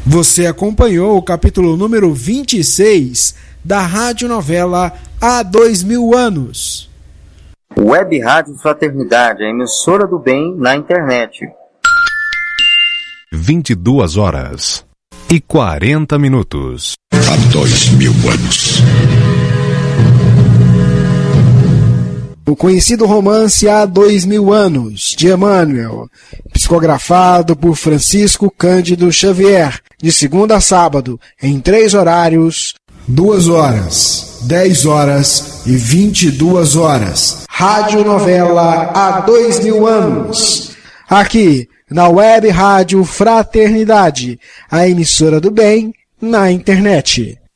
Você acompanhou o capítulo número 26 da radionovela Há 2000 Anos. Web Rádio Fraternidade, a emissora do bem na internet. 22h40. Há 2000 anos. O conhecido romance Há 2000 Anos, de Emmanuel, psicografado por Francisco Cândido Xavier, de segunda a sábado, em 3 horários: 2 horas, 10 horas e 22 horas. Radionovela Há 2000 Anos. Aqui, na Web Rádio Fraternidade, a emissora do bem na internet.